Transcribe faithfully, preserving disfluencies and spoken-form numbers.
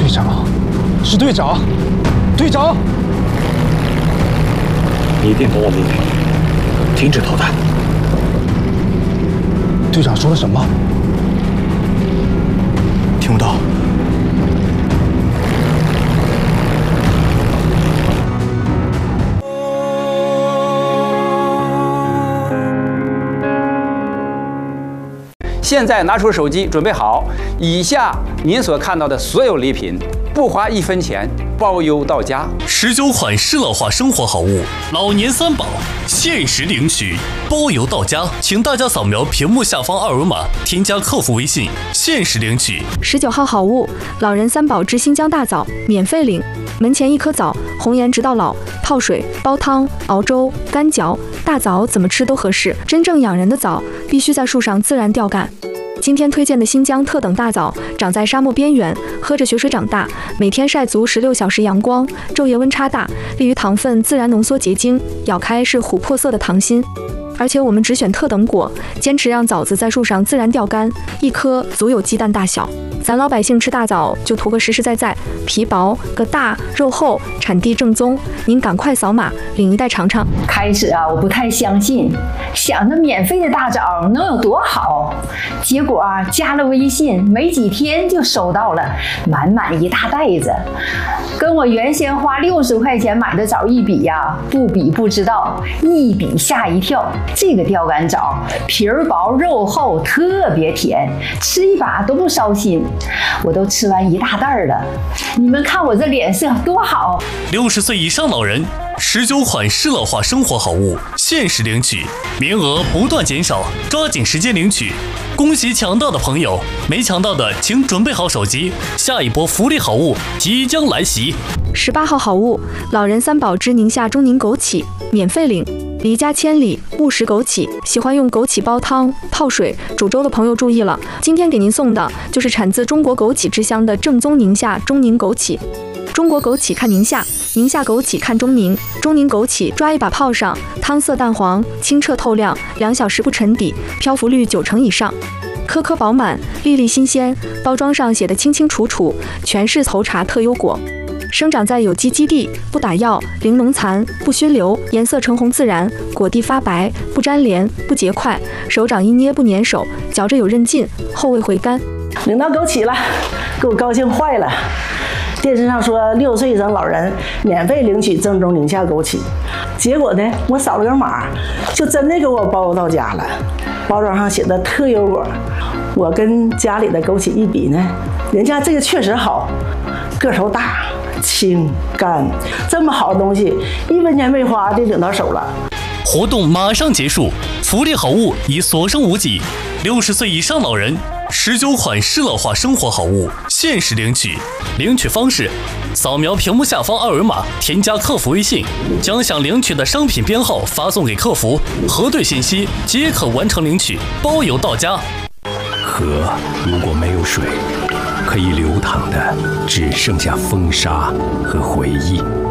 长，是队长，队长， 你一定懂我命令，停止投弹。 队长说了什么？ 听不到。 现在拿出手机，准备好。以下您所看到的所有礼品，不花一分钱，包邮到家。 十九款适老化生活好物，老年三宝，限时领取，包邮到家。请大家扫描屏幕下方二维码，添加客服微信，限时领取。 十九号好物，老人三宝之新疆大枣，免费领。门前一颗枣，红颜直到老，泡水、煲汤、熬粥、干嚼，大枣怎么吃都合适。真正养人的枣，必须在树上自然吊干。今天推荐的新疆特等大枣，长在沙漠边缘，喝着雪水长大，每天晒足十六小时阳光，昼夜温差大，利于糖分自然浓缩结晶，咬开是琥珀色的糖心。而且我们只选特等果，坚持让枣子在树上自然吊干，一颗足有鸡蛋大小。咱老百姓吃大枣就图个实实在在，皮薄个大，肉厚，产地正宗。您赶快扫码领一袋尝尝。 开始啊，我不太相信，想着免费的大枣能有多好，结果啊，加了微信没几天就收到了满满一大袋子，跟我原先花六十块钱买的枣一比呀、啊，不比不知道，一比吓一跳。这个吊干枣皮儿薄肉厚，特别甜，吃一把都不烧心。我都吃完一大袋了，你们看我这脸色多好！ 六十岁以上老人，十九款适老化生活好物，限时领取，名额不断减少，抓紧时间领取。恭喜抢到的朋友，没抢到的请准备好手机，下一波福利好物即将来袭。 十八号好物，老人三宝之宁夏中宁枸杞，免费领。离家千里，勿食枸杞。喜欢用枸杞煲汤、泡水、煮粥的朋友注意了，今天给您送的就是产自中国枸杞之乡的正宗宁夏中宁枸杞。中国枸杞看宁夏，宁夏枸杞看中宁。中宁枸杞抓一把泡上，汤色淡黄，清澈透亮，两小时不沉底，漂浮率九成以上。颗颗饱满，粒粒新鲜，包装上写的清清楚楚，全是头茬特优果。生长在有机基地，不打药，零农残，不熏流，颜色橙红自然，果蒂发白，不粘连，不结块，手掌一捏不粘手，嚼着有韧劲，后味回甘。 领到枸杞了，给我高兴坏了。电视上说六岁以上老人免费领取正宗宁夏枸杞，结果呢，我扫了个码，就真的给我包到家了。包装上写的特优果，我跟家里的枸杞一比呢，人家这个确实好，个头大。清干，这么好的东西，一分钱没花就领到手了。 活动马上结束，福利好物已所剩无几。六十岁以上老人，十九款适老化生活好物，限时领取。领取方式：扫描屏幕下方二维码，添加客服微信，将想领取的商品编号发送给客服，核对信息即可完成领取，包邮到家。 河如果没有水，可以流淌的只剩下风沙和回忆。